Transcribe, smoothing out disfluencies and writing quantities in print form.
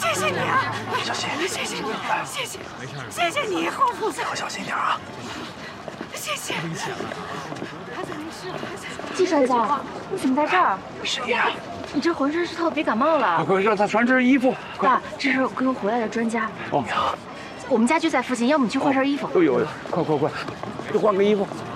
谢谢你啊， 小心， 谢谢你，谢谢你，侯副总， 小心点啊！ 谢谢。孩子没事了， 季专家，你怎么在这儿？ 谁呀？ 你这浑身是透，别感冒了。 快让他穿身衣服。 爸，这是刚回来的专家。 哦， 我们家就在附近，要不你去换身衣服？ 哎呦，快，就换个衣服。